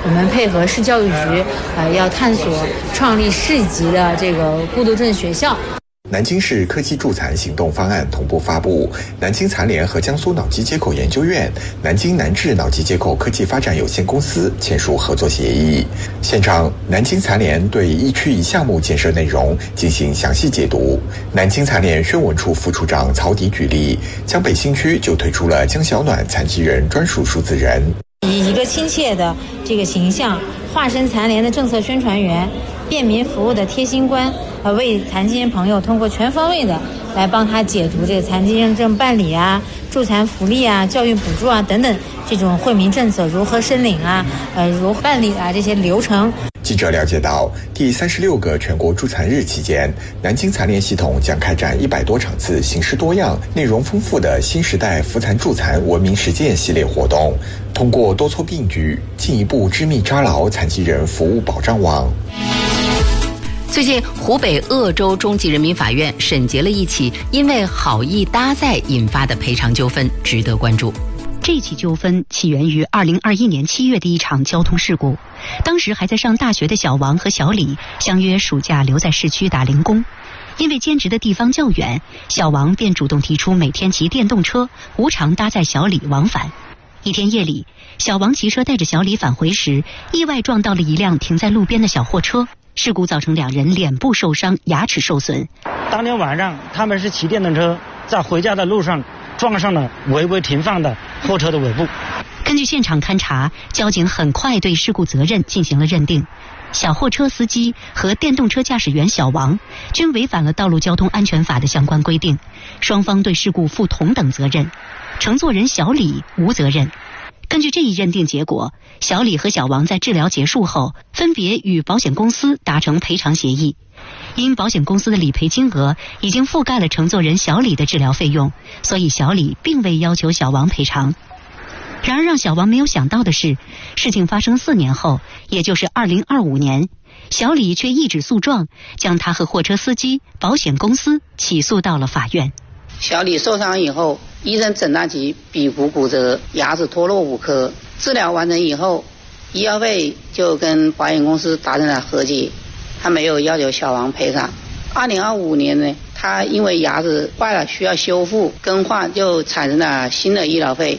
我们配合市教育局，要探索创立市级的这个孤独症学校。 南京市科技助残行动方案同步发布，南京残联和江苏脑机接口研究院、南京南智脑机接口科技发展有限公司签署合作协议。现场，南京残联对一区一项目建设内容进行详细解读。南京残联宣文处副处长曹迪举例，江北新区就推出了江小暖残疾人专属数字人， 以一个亲切的这个形象，化身残联的政策宣传员，便民服务的贴心官，为残疾人朋友通过全方位的来帮他解读这个残疾认证办理啊、助残福利啊、教育补助啊等等这种惠民政策如何申领啊、如何办理啊这些流程。 记者了解到，第36个全国助残日期间，南京残联系统将开展100多场次形式多样、内容丰富的新时代扶残助残文明实践系列活动，通过多措并举，进一步织密扎牢残疾人服务保障网。 最近，湖北鄂州中级人民法院审结了一起因为好意搭载引发的赔偿纠纷，值得关注。 这起纠纷起源于2021年7月的一场交通事故。当时还在上大学的小王和小李相约暑假留在市区打零工，因为兼职的地方较远，小王便主动提出每天骑电动车无偿搭载小李往返。一天夜里，小王骑车带着小李返回时，意外撞到了一辆停在路边的小货车，事故造成2人脸部受伤、牙齿受损。 当天晚上，他们是骑电动车在回家的路上撞上了违规停放的货车的尾部。 根据现场勘查，交警很快对事故责任进行了认定。小货车司机和电动车驾驶员小王均违反了道路交通安全法的相关规定，双方对事故负同等责任。乘坐人小李无责任。根据这一认定结果，小李和小王在治疗结束后，分别与保险公司达成赔偿协议。因保险公司的理赔金额已经覆盖了乘坐人小李的治疗费用，所以小李并未要求小王赔偿。然而让小王没有想到的是，事情发生4年后，也就是2025年，小李却一纸诉状，将他和货车司机、保险公司起诉到了法院。 小李受伤以后，医生诊断其鼻骨骨折、牙齿脱落5颗。治疗完成以后，医药费就跟保险公司达成了和解，他没有要求小王赔偿。2025年呢，他因为牙齿坏了需要修复更换，就产生了新的医疗费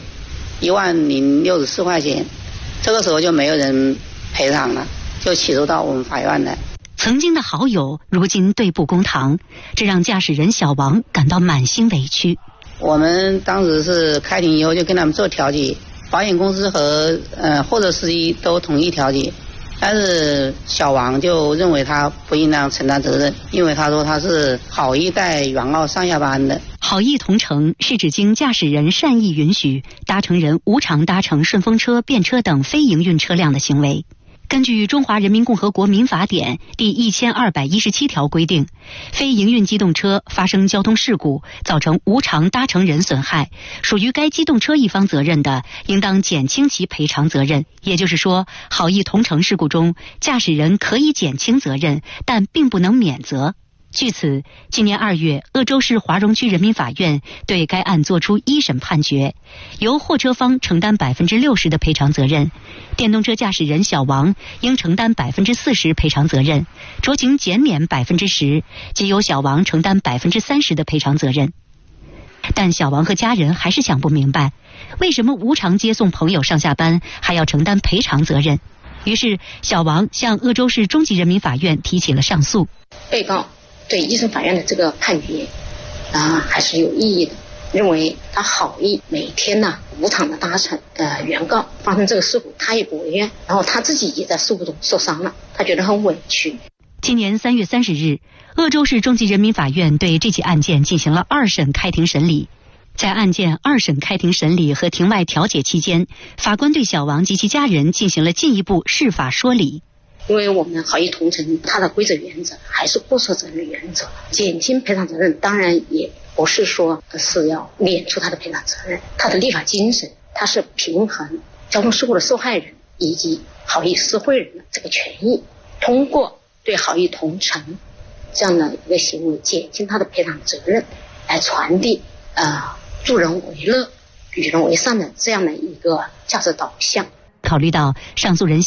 10064块钱。这个时候就没有人赔偿了，就起诉到我们法院了。 曾经的好友如今对簿公堂，这让驾驶人小王感到满心委屈。 我们当时是开庭以后就跟他们做调解，保险公司和货车司机都同意调解，但是小王就认为他不应当承担责任，因为他说他是好意带原告上下班的。 好意同乘是指经驾驶人善意允许，搭乘人无偿搭乘顺风车、便车等非营运车辆的行为。根据《中华人民共和国民法典》第1217条规定，非营运机动车发生交通事故，造成无偿搭乘人损害，属于该机动车一方责任的，应当减轻其赔偿责任。也就是说，好意同乘事故中，驾驶人可以减轻责任，但并不能免责。据此，今年2月，鄂州市华容区人民法院对该案作出1审判决，由货车方承担60%的赔偿责任，电动车驾驶人小王应承担40%赔偿责任，酌情减免10%，即由小王承担30%的赔偿责任。但小王和家人还是想不明白，为什么无偿接送朋友上下班还要承担赔偿责任？于是，小王向鄂州市中级人民法院提起了上诉。 被告对1审法院的这个判决还是有异议的，认为他好意每天无偿的搭乘原告发生这个事故，他也不违约，然后他自己也在事故中受伤了，他觉得很委屈。 今年3月30日，鄂州市中级人民法院对这起案件进行了2审开庭审理。在案件2审开庭审理和庭外调解期间，法官对小王及其家人进行了进一步释法说理。 因为我们好意同乘，它的规则原则还是过错责任的原则，减轻赔偿责任当然也不是说是要免除他的赔偿责任，他的立法精神它是平衡交通事故的受害人以及好意施惠人的这个权益，通过对好意同乘这样的一个行为减轻他的赔偿责任，来传递助人为乐、与人为善的这样的一个价值导向。 考虑到上诉人